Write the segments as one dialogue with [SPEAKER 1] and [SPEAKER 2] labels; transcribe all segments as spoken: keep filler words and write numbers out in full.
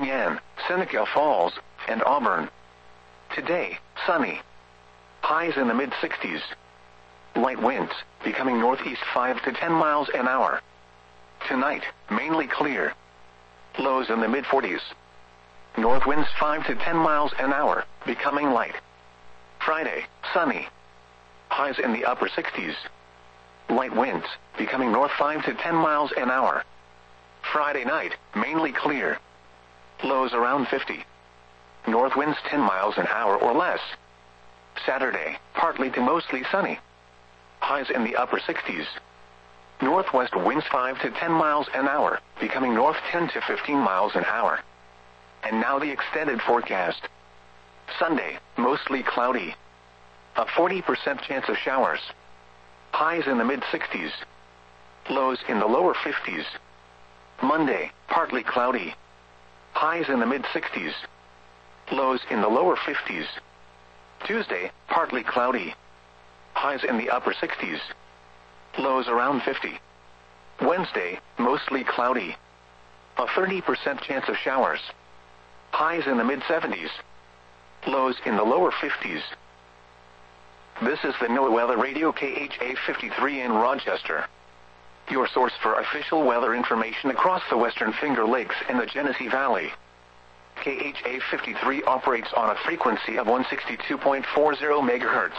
[SPEAKER 1] Penyan, Seneca Falls, and Auburn. Today, sunny. Highs in the mid sixties. Light winds, becoming northeast five to ten miles an hour. Tonight, mainly clear. Lows in the mid forties. North winds five to ten miles an hour, becoming light. Friday, sunny. Highs in the upper sixties. Light winds, becoming north five to ten miles an hour. Friday night, mainly clear. Lows around fifty. North winds ten miles an hour or less. Saturday, partly to mostly sunny. Highs in the upper sixties. Northwest winds five to ten miles an hour, becoming north ten to fifteen miles an hour. And now the extended forecast. Sunday, mostly cloudy. A forty percent chance of showers. Highs in the mid sixties. Lows in the lower fifties. Monday, partly cloudy. Highs in the mid sixties. Lows in the lower fifties. Tuesday, partly cloudy. Highs in the upper sixties. Lows around fifty. Wednesday, mostly cloudy. A thirty percent chance of showers. Highs in the mid seventies. Lows in the lower fifties. This is the NOAA Weather Radio K H A fifty-three in Rochester. Your source for official weather information across the Western Finger Lakes and the Genesee Valley. K H A fifty-three operates on a frequency of one sixty-two point four zero megahertz.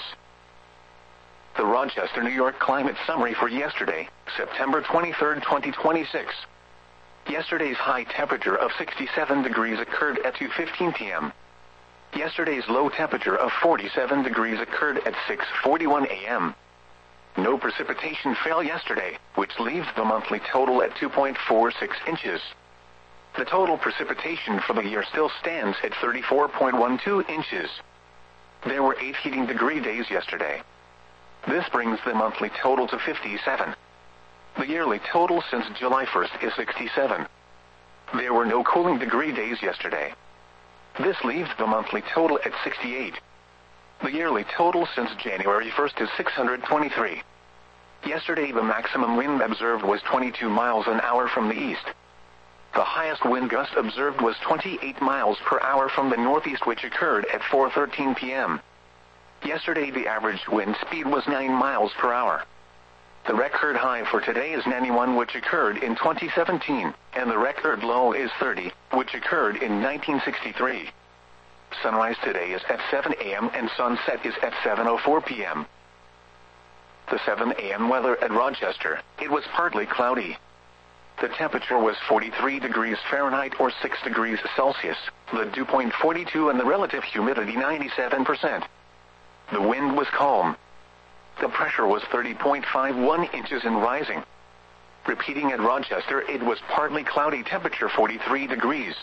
[SPEAKER 1] The Rochester, New York climate summary for yesterday, September twenty-third, twenty twenty-six. Yesterday's high temperature of sixty-seven degrees occurred at two fifteen p m Yesterday's low temperature of forty-seven degrees occurred at six forty-one a m No precipitation fell yesterday, which leaves the monthly total at two point four six inches. The total precipitation for the year still stands at thirty-four point one two inches. There were eight heating degree days yesterday. This brings the monthly total to fifty-seven. The yearly total since July first is sixty-seven. There were no cooling degree days yesterday. This leaves the monthly total at sixty-eight. The yearly total since January first is six hundred twenty-three. Yesterday the maximum wind observed was twenty-two miles an hour from the east. The highest wind gust observed was twenty-eight miles per hour from the northeast, which occurred at four thirteen p m Yesterday the average wind speed was nine miles per hour. The record high for today is ninety-one, which occurred in twenty seventeen, and the record low is thirty, which occurred in nineteen sixty-three. Sunrise today is at seven a m and sunset is at seven oh four p m The seven a m weather at Rochester, it was partly cloudy. The temperature was forty-three degrees Fahrenheit or six degrees Celsius, the dew point forty-two and the relative humidity ninety-seven percent. The wind was calm. The pressure was thirty point five one inches and rising. Repeating at Rochester, it was partly cloudy, temperature forty-three degrees.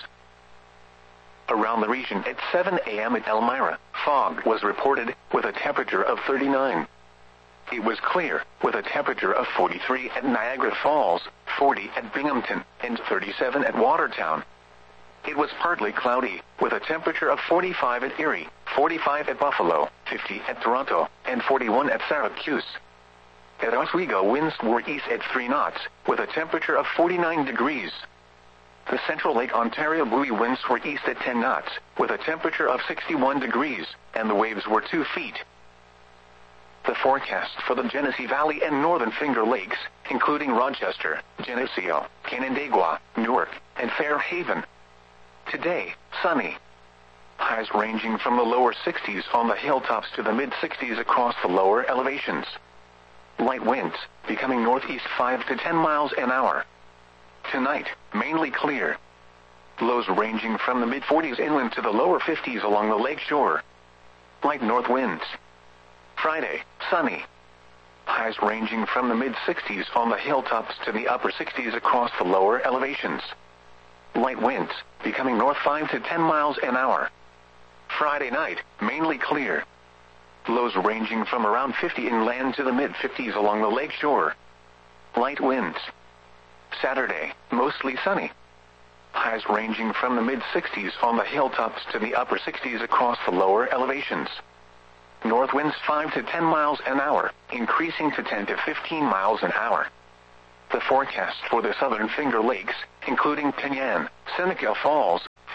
[SPEAKER 1] Around the region at seven a m at Elmira, fog was reported with a temperature of thirty-nine. It was clear with a temperature of forty-three at Niagara Falls, forty at Binghamton, and thirty-seven at Watertown. It was partly cloudy, with a temperature of forty-five at Erie, forty-five at Buffalo, fifty at Toronto, and forty-one at Syracuse. At Oswego, winds were east at three knots, with a temperature of forty-nine degrees. The Central Lake Ontario buoy winds were east at ten knots, with a temperature of sixty-one degrees, and the waves were two feet. The forecast for the Genesee Valley and Northern Finger Lakes, including Rochester, Geneseo, Canandaigua, Newark, and Fairhaven. Today, sunny. Highs ranging from the lower sixties on the hilltops to the mid sixties across the lower elevations. Light winds, becoming northeast five to ten miles an hour. Tonight, mainly clear. Lows ranging from the mid forties inland to the lower fifties along the lake shore. Light north winds. Friday, sunny. Highs ranging from the mid sixties on the hilltops to the upper sixties across the lower elevations. Light winds, becoming north five to ten miles an hour. Friday night, mainly clear. Lows ranging from around fifty inland to the mid fifties along the lake shore. Light winds. Saturday, mostly sunny. Highs ranging from the mid sixties on the hilltops to the upper sixties across the lower elevations. North winds five to ten miles an hour, increasing to ten to fifteen miles an hour. The forecast for the Southern Finger Lakes, including Penyan, Seneca Falls,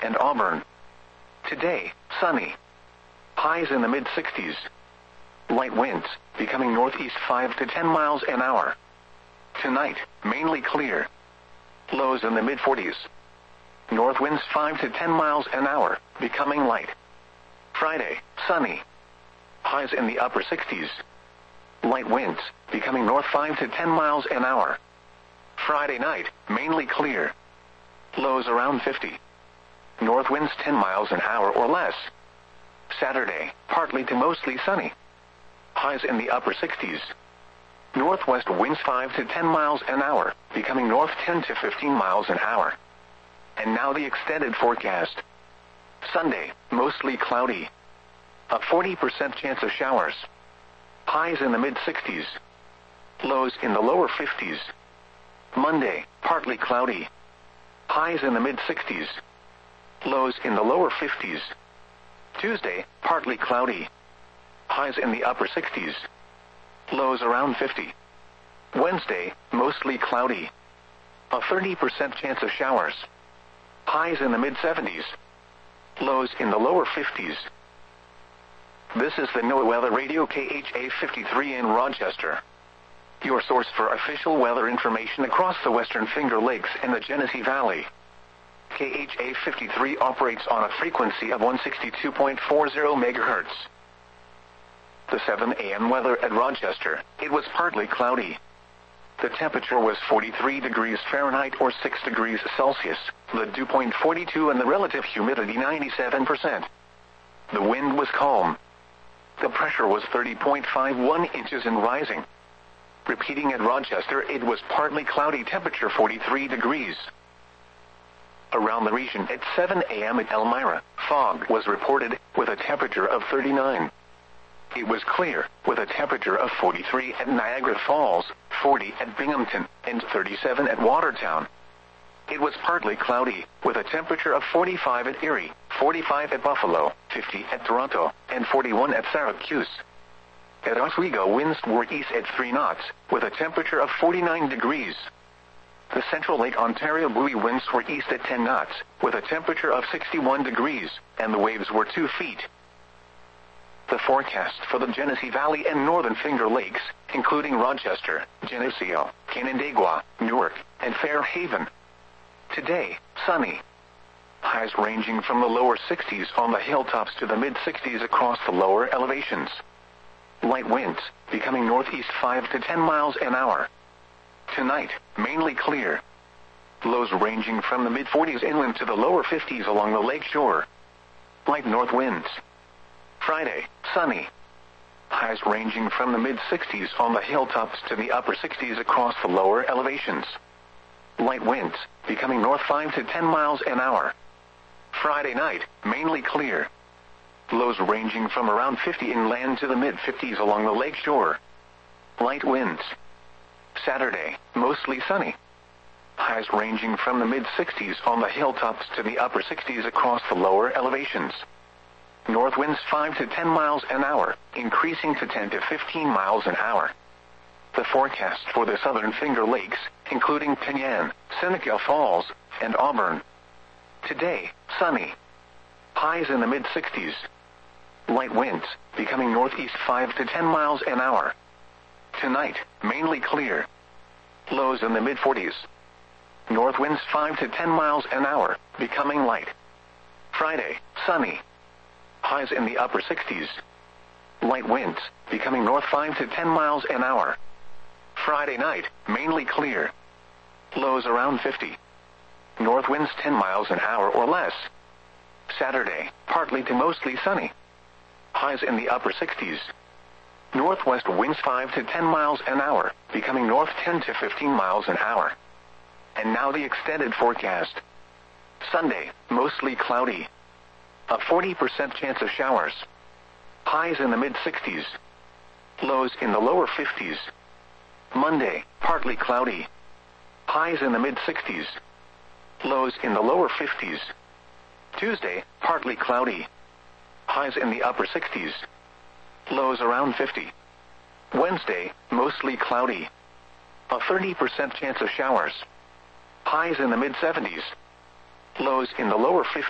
[SPEAKER 1] and Auburn. Today, sunny. Highs in the mid sixties. Light winds, becoming northeast five to ten miles an hour. Tonight, mainly clear. Lows in the mid forties. North winds five to ten miles an hour, becoming light. Friday, sunny. Highs in the upper sixties. Light winds, becoming north five to ten miles an hour. Friday night, mainly clear. Lows around fifty. North winds ten miles an hour or less. Saturday, partly to mostly sunny. Highs in the upper sixties. Northwest winds five to ten miles an hour, becoming north ten to fifteen miles an hour. And now the extended forecast. Sunday, mostly cloudy. A forty percent chance of showers. Highs in the mid sixties. Lows in the lower fifties. Monday, partly cloudy. Highs in the mid sixties. Lows in the lower fifties. Tuesday, partly cloudy. Highs in the upper sixties. Lows around fifty. Wednesday, mostly cloudy. A thirty percent chance of showers. Highs in the mid seventies. Lows in the lower fifties. This is the NOAA Weather Radio K H A fifty-three in Rochester. Your source for official weather information across the Western Finger Lakes and the Genesee Valley. K H A fifty-three operates on a frequency of one sixty-two point four zero megahertz. The seven a m weather at Rochester, it was partly cloudy. The temperature was forty-three degrees Fahrenheit or six degrees Celsius, the dew point forty-two and the relative humidity ninety-seven percent. The wind was calm. The pressure was thirty point five one inches and rising. Repeating at Rochester, it was partly cloudy, temperature forty-three degrees. Around the region at seven a m at Elmira, fog was reported, with a temperature of thirty-nine. It was clear, with a temperature of forty-three at Niagara Falls, forty at Binghamton, and thirty-seven at Watertown. It was partly cloudy, with a temperature of forty-five at Erie, forty-five at Buffalo, fifty at Toronto, and forty-one at Syracuse. At Oswego, winds were east at three knots, with a temperature of forty-nine degrees. The Central Lake Ontario buoy winds were east at ten knots, with a temperature of sixty-one degrees, and the waves were two feet. The forecast for the Genesee Valley and Northern Finger Lakes, including Rochester, Geneseo, Canandaigua, Newark, and Fairhaven. Today, sunny. Highs ranging from the lower sixties on the hilltops to the mid sixties across the lower elevations. Light winds, becoming northeast five to ten miles an hour. Tonight, mainly clear. Lows ranging from the mid forties inland to the lower fifties along the lake shore. Light north winds. Friday, sunny. Highs ranging from the mid sixties on the hilltops to the upper sixties across the lower elevations. Light winds, becoming north five to ten miles an hour. Friday night, mainly clear. Lows ranging from around fifty inland to the mid fifties along the lake shore. Light winds. Saturday, mostly sunny. Highs ranging from the mid sixties on the hilltops to the upper sixties across the lower elevations. North winds five to ten miles an hour, increasing to ten to fifteen miles an hour. The forecast for the Southern Finger Lakes, including Penyan, Seneca Falls, and Auburn. Today, sunny. Highs in the mid sixties. Light winds, becoming northeast five to ten miles an hour. Tonight, mainly clear. Lows in the mid forties. North winds five to ten miles an hour, becoming light. Friday, sunny. Highs in the upper sixties. Light winds, becoming north five to ten miles an hour. Friday night, mainly clear. Lows around fifty. North winds ten miles an hour or less. Saturday, partly to mostly sunny. Highs in the upper sixties. Northwest winds five to ten miles an hour, becoming north ten to fifteen miles an hour. And now the extended forecast. Sunday, mostly cloudy. A forty percent chance of showers. Highs in the mid sixties. Lows in the lower fifties. Monday, partly cloudy. Highs in the mid sixties. Lows in the lower fifties. Tuesday, partly cloudy. Highs in the upper sixties. Lows around fifty. Wednesday, mostly cloudy. A thirty percent chance of showers. Highs in the mid seventies. Lows in the lower fifties.